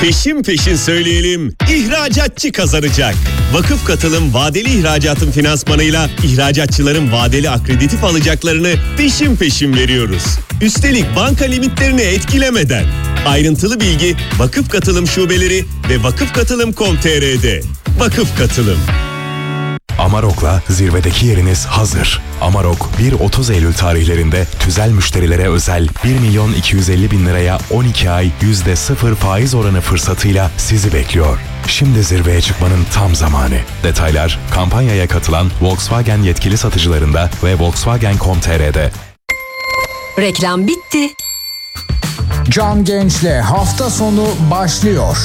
Peşin peşin söyleyelim, ihracatçı kazanacak. Vakıf Katılım vadeli ihracatın finansmanıyla ihracatçıların vadeli akreditif alacaklarını peşin peşin veriyoruz. Üstelik banka limitlerini etkilemeden. Ayrıntılı bilgi Vakıf Katılım şubeleri ve vakıfkatılım.com.tr'de. Vakıf Katılım. Amarok'la zirvedeki yeriniz hazır. Amarok 1-30 Eylül tarihlerinde tüzel müşterilere özel 1.250.000 liraya 12 ay %0 faiz oranı fırsatıyla sizi bekliyor. Şimdi zirveye çıkmanın tam zamanı. Detaylar kampanyaya katılan Volkswagen yetkili satıcılarında ve Volkswagen.com.tr'de. Reklam bitti. Can Genç'le hafta sonu başlıyor.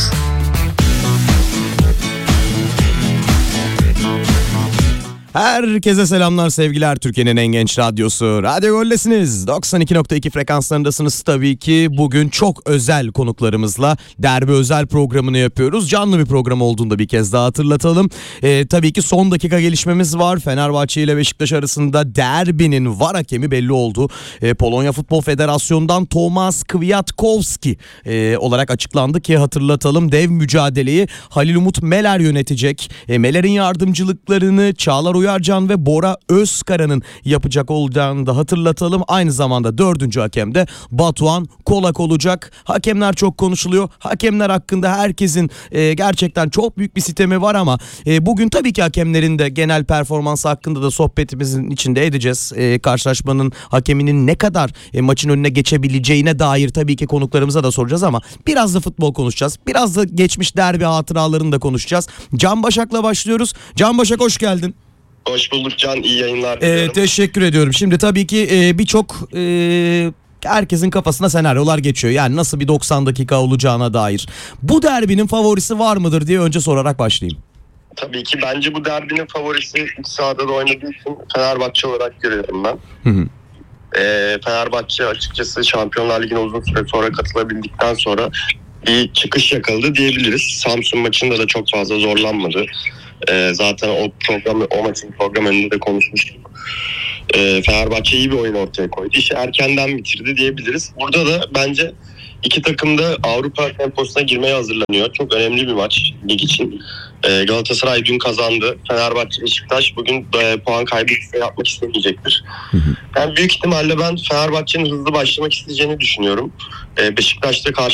Herkese selamlar, sevgiler. Türkiye'nin en genç radyosu Radyo Gol'desiniz. 92.2 frekanslarındasınız tabii ki. Bugün çok özel konuklarımızla derbi özel programını yapıyoruz. Canlı bir program olduğunda bir kez daha hatırlatalım. Tabii ki son dakika gelişmemiz var. Fenerbahçe ile Beşiktaş arasında derbinin VAR hakemi belli oldu. Polonya Futbol Federasyonu'ndan Tomasz Kwiatkowski olarak açıklandı ki hatırlatalım, dev mücadeleyi Halil Umut Meler yönetecek. Meler'in yardımcılıklarını Çağlar Uyarcan ve Bora Özkara'nın yapacak olacağını da hatırlatalım. Aynı zamanda dördüncü hakem de Batuhan Kolak olacak. Hakemler çok konuşuluyor. Hakemler hakkında herkesin gerçekten çok büyük bir sitemi var ama bugün tabii ki hakemlerin de genel performansı hakkında da sohbetimizin içinde edeceğiz. Karşılaşmanın hakeminin ne kadar maçın önüne geçebileceğine dair tabii ki konuklarımıza da soracağız ama biraz da futbol konuşacağız. Biraz da geçmiş derbi hatıralarını da konuşacağız. Can Başak'la başlıyoruz. Can Başak, hoş geldin. Hoş bulduk Can, iyi yayınlar diliyorum. Teşekkür ediyorum. Şimdi tabii ki birçok herkesin kafasına senaryolar geçiyor. Yani nasıl bir 90 dakika olacağına dair. Bu derbinin favorisi var mıdır diye önce sorarak başlayayım. Tabii ki bence bu derbinin favorisi iç sahada da oynadığı için Fenerbahçe olarak görüyorum ben. Fenerbahçe açıkçası Şampiyonlar Ligi'ne uzun süre sonra katılabildikten sonra bir çıkış yakaladı diyebiliriz. Samsun maçında da çok fazla zorlanmadı. Zaten o maçın program önünde de konuşmuştuk. Fenerbahçe iyi bir oyun ortaya koydu. İşi erkenden bitirdi diyebiliriz. Burada da bence iki takım da Avrupa temposuna girmeye hazırlanıyor. Çok önemli bir maç lig için. Galatasaray dün kazandı. Fenerbahçe, Beşiktaş bugün puan kaybı yapmak istemeyecektir. Yani büyük ihtimalle ben Fenerbahçe'nin hızlı başlamak isteyeceğini düşünüyorum. Beşiktaş'ta karşı